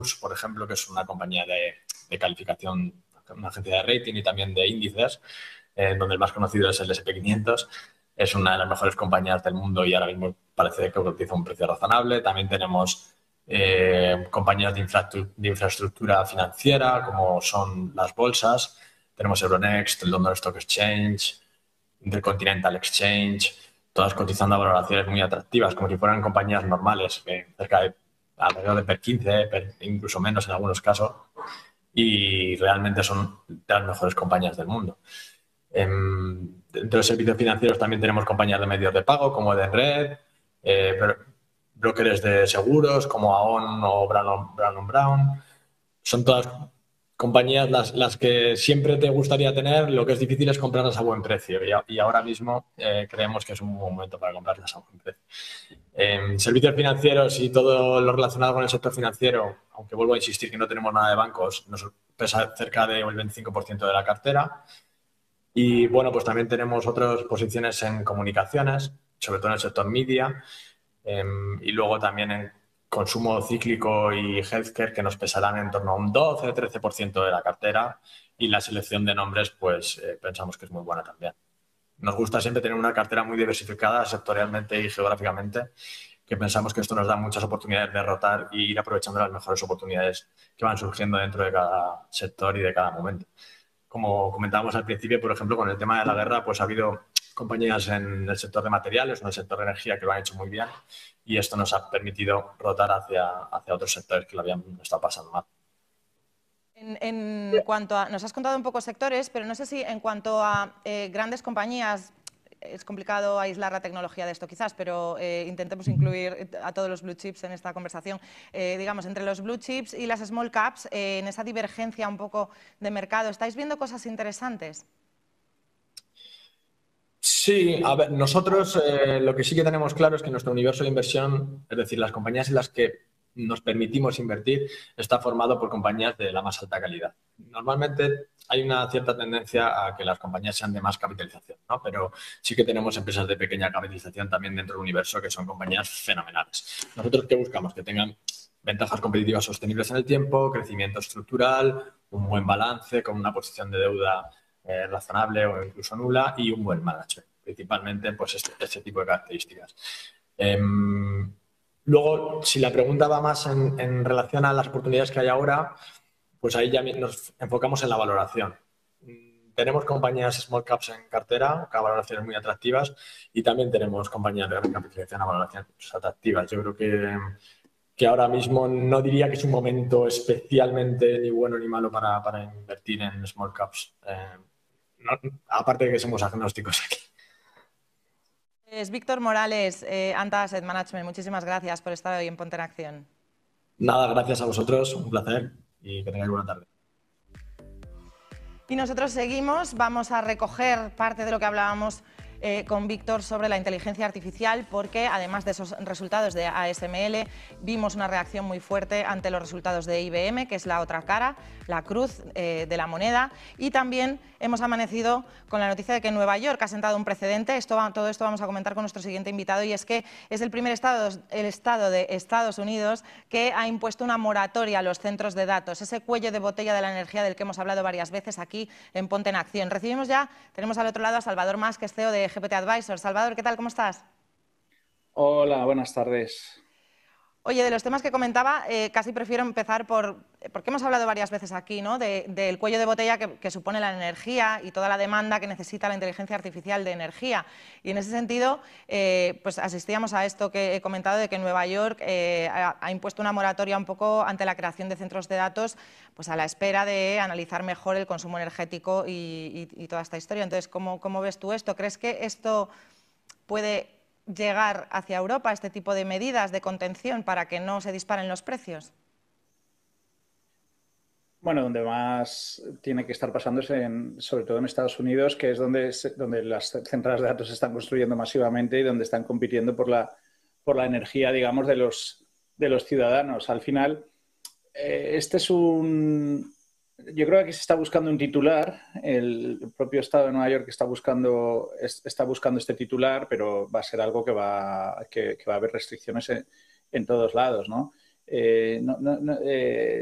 por ejemplo, que es una compañía de calificación, una agencia de rating y también de índices, donde el más conocido es el S&P 500. Es una de las mejores compañías del mundo y ahora mismo parece que cotiza un precio razonable. También tenemos compañías de infraestructura financiera, como son las bolsas. Tenemos Euronext, el London Stock Exchange, Intercontinental Exchange, todas cotizando a valoraciones muy atractivas, como si fueran compañías normales, cerca de alrededor de PER 15, incluso menos en algunos casos, y realmente son de las mejores compañías del mundo. Dentro de los servicios financieros también tenemos compañías de medios de pago como Edenred, brokers de seguros como Aon o Brown Brown. Son todas compañías las que siempre te gustaría tener, lo que es difícil es comprarlas a buen precio y ahora mismo creemos que es un buen momento para comprarlas a buen precio. Servicios financieros y todo lo relacionado con el sector financiero, aunque vuelvo a insistir que no tenemos nada de bancos, nos pesa cerca del 25% de la cartera. Y bueno, pues también tenemos otras posiciones en comunicaciones, sobre todo en el sector media, y luego también en consumo cíclico y healthcare, que nos pesarán en torno a un 12-13% de la cartera, y la selección de nombres pues pensamos que es muy buena también. Nos gusta siempre tener una cartera muy diversificada sectorialmente y geográficamente, que pensamos que esto nos da muchas oportunidades de rotar y ir aprovechando las mejores oportunidades que van surgiendo dentro de cada sector y de cada momento. Como comentábamos al principio, por ejemplo, con el tema de la guerra, pues ha habido compañías en el sector de materiales o en el sector de energía que lo han hecho muy bien y esto nos ha permitido rotar hacia otros sectores que lo habían estado pasando mal. En cuanto a, nos has contado un poco sectores, pero no sé si en cuanto a grandes compañías, es complicado aislar la tecnología de esto quizás, pero intentemos incluir a todos los blue chips en esta conversación. Digamos, entre los blue chips y las small caps, en esa divergencia un poco de mercado, ¿estáis viendo cosas interesantes? Sí, a ver, nosotros lo que sí que tenemos claro es que nuestro universo de inversión, es decir, las compañías en las que nos permitimos invertir, está formado por compañías de la más alta calidad. Normalmente hay una cierta tendencia a que las compañías sean de más capitalización, ¿no? Pero sí que tenemos empresas de pequeña capitalización también dentro del universo que son compañías fenomenales. ¿Nosotros qué buscamos? Que tengan ventajas competitivas sostenibles en el tiempo, crecimiento estructural, un buen balance con una posición de deuda razonable o incluso nula y un buen management, principalmente pues este tipo de características. Luego, si la pregunta va más en relación a las oportunidades que hay ahora, pues ahí ya nos enfocamos en la valoración. Tenemos compañías small caps en cartera, con valoraciones muy atractivas, y también tenemos compañías de gran capitalización a valoraciones atractivas. Yo creo que ahora mismo no diría que es un momento especialmente ni bueno ni malo para invertir en small caps. No, aparte de que somos agnósticos aquí. Es Víctor Morales, Anta Asset Management. Muchísimas gracias por estar hoy en Ponte en Acción. Nada, gracias a vosotros, un placer y que tengáis buena tarde. Y nosotros seguimos, vamos a recoger parte de lo que hablábamos con Víctor sobre la inteligencia artificial, porque además de esos resultados de ASML, vimos una reacción muy fuerte ante los resultados de IBM, que es la otra cara, la cruz de la moneda, y también hemos amanecido con la noticia de que Nueva York ha sentado un precedente. Todo esto vamos a comentar con nuestro siguiente invitado, y es que es el primer estado de Estados Unidos que ha impuesto una moratoria a los centros de datos, ese cuello de botella de la energía del que hemos hablado varias veces aquí en Ponte en Acción. Tenemos al otro lado a Salvador Mas, que es CEO de GPT Advisors. Salvador, ¿qué tal? ¿Cómo estás? Hola, buenas tardes. Oye, de los temas que comentaba, casi prefiero empezar porque hemos hablado varias veces aquí, ¿no? Del cuello de botella que supone la energía y toda la demanda que necesita la inteligencia artificial de energía. Y en ese sentido, pues asistíamos a esto que he comentado de que Nueva York ha impuesto una moratoria un poco ante la creación de centros de datos, pues a la espera de analizar mejor el consumo energético y toda esta historia. Entonces, ¿cómo ves tú esto? ¿Crees que esto puede llegar hacia Europa, este tipo de medidas de contención para que no se disparen los precios? Bueno, donde más tiene que estar pasando es sobre todo en Estados Unidos, que es donde las centrales de datos se están construyendo masivamente y donde están compitiendo por la energía, digamos, de los ciudadanos. Al final, yo creo que aquí se está buscando un titular. El propio Estado de Nueva York está buscando este titular, pero va a ser algo que va a haber restricciones en todos lados, ¿no?